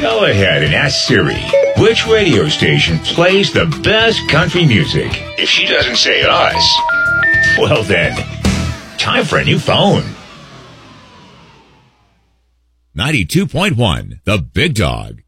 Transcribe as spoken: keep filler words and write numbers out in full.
Go ahead and ask Siri, which radio station plays the best country music? If she doesn't say us, well then, time for a new phone. ninety-two point one, The Big Dog.